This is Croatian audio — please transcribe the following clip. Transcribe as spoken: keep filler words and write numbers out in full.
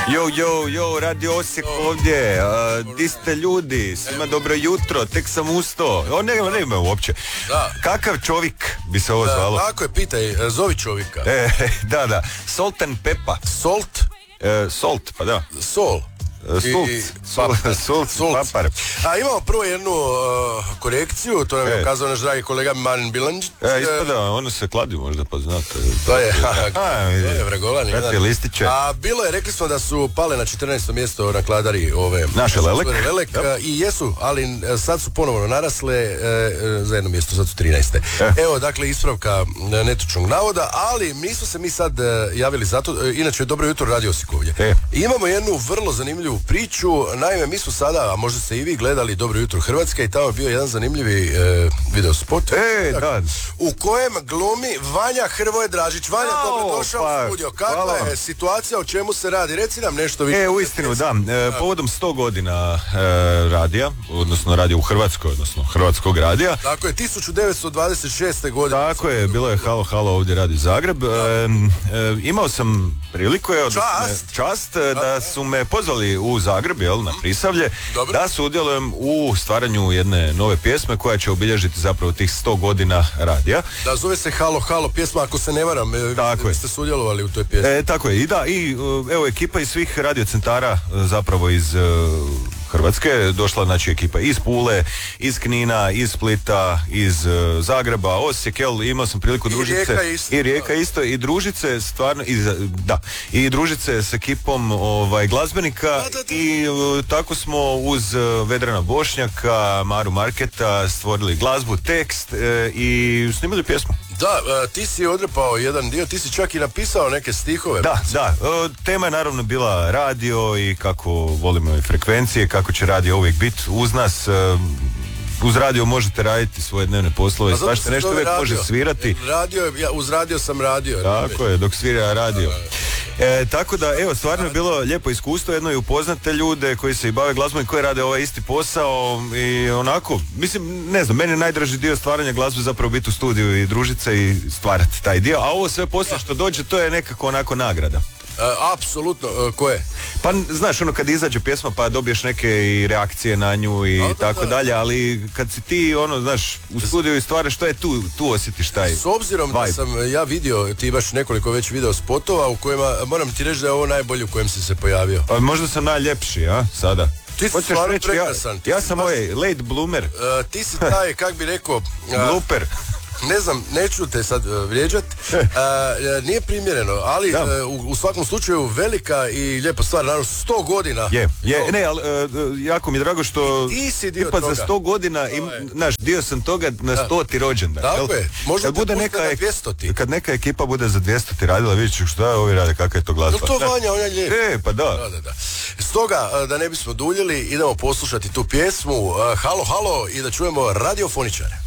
Jo, jo, jo, Radio Osijek ovdje. Uh, di ste ljudi? Svima dobro jutro, tek sam ustao. O, nema, nema uopće. Da. Kakav čovjek bi se ovo zvalo? Tako je, pitaj, zovi čovjeka. E, da, da. Salt and Peppa. Salt? E, salt, pa da. Sol. Sult, I, sult, sult, sult. papar. A imamo prvo jednu uh, korekciju, to nam je e. ukazao naš dragi kolega Marin Bilanđić. E, ispada, ono se kladi možda, pa znate. To je, a, to je Vragolan. Prati listiće. A bilo je, rekli smo da su pale na četrnaesto mjesto na kladari ove... Naše Lelek. Lelek yep. I jesu, ali sad su ponovno narasle e, za jedno mjesto, sad su trinaeste. E. Evo, dakle, ispravka netočnog navoda, ali mi smo se mi sad e, javili zato, e, inače, dobro jutro, Radio Osijek ovdje. E. Imamo jednu vrlo zanimljivu priču. Naime, mi smo sada, a možda ste i vi gledali Dobro jutro Hrvatska i tamo je bio jedan zanimljivi e, video spot. E, da. U kojem glumi Vanja Hrvoje Dražić. Vanja, no, dobrodošao pa, u studio. Kakva je situacija, o čemu se radi? Reci nam nešto više. E, uistinu, da. E, povodom sto godina e, radija, odnosno radija u Hrvatskoj, odnosno Hrvatskog radija. Tako je, tisuću devetsto dvadeset šeste. godine. Tako je, bilo je Halo, halo, ovdje radi Zagreb. E, e, imao sam priliku, je, odnosno, čast, čast da su me pozvali u Zagreb, jel, na Prisavlje, dobro, da sudjelujem u stvaranju jedne nove pjesme koja će obilježiti zapravo tih sto godina radija. Da, zove se Halo, halo pjesma, ako se ne varam, tako ste sudjelovali u toj pjesmi. E, tako je, i da, i evo ekipa iz svih radiocentara zapravo iz uh, Hrvatske, došla znači ekipa iz Pule, iz Knina, iz Splita, iz uh, Zagreba, Osijek, jel, imao sam priliku družiti se. I Rijeka isto, i družiti se stvarno, i, da, i družiti se s ekipom ovaj, glazbenika, da, da, da. I uh, tako smo uz uh, Vedrana Bošnjaka, Maru Marketa stvorili glazbu, tekst uh, i snimili pjesmu. Da, uh, ti si odrepao jedan dio, ti si čak i napisao neke stihove. Da, da, uh, tema je naravno bila radio i kako volimo i frekvencije, kako će radio uvijek biti uz nas. Uh, uz radio možete raditi svoje dnevne poslove, svašta nešto uvijek može svirati. Radio, ja, uz radio sam radio. Tako je, dok svira radio. E, tako da, evo, stvarno je bilo lijepo iskustvo, jedno i upoznate ljude koji se i bave glazbom i koji rade ovaj isti posao i onako, mislim, ne znam, meni je najdraži dio stvaranja glazbe zapravo biti u studiju i družiti se i stvarati taj dio, a ovo sve poslije što dođe, to je nekako onako nagrada. Uh, apsolutno, uh, ko je? Pa znaš, ono kad izađe pjesma pa dobiješ neke i reakcije na nju i da, tako da, dalje, ali kad si ti ono, znaš, u studiju i stvaraš, što je tu, tu osjetiš taj s obzirom vibe. Da sam ja vidio, ti imaš nekoliko već video spotova u kojima, moram ti reći da je ovo najbolji u kojem si se pojavio. Pa možda sam najljepši, a, sada. Ti si stvarno prekrasan. Ja, ja sam ovaj late bloomer. Uh, ti si taj, kak bi rekao... Uh, Blooper. Ne znam, neću te sad uh, vrijeđat, uh, nije primjereno, ali uh, u, u svakom slučaju velika i lijepa stvar, naravno sto godina. Je, je, ne, ali uh, jako mi je drago što ti si dio tipa toga. Za sto godina, im, naš, dio sam toga na stoti rođendan. Tako je, možda kad bude neka, na dvjestoti. Kad neka ekipa bude za dvjestoti radila, vidjet ću šta ovi rade, kakva je to glazba. No to Vanja, on je lijep. E, pa da. Da, da, da. Stoga, da ne bismo duljili, idemo poslušati tu pjesmu uh, Halo, halo i da čujemo radiofoničare.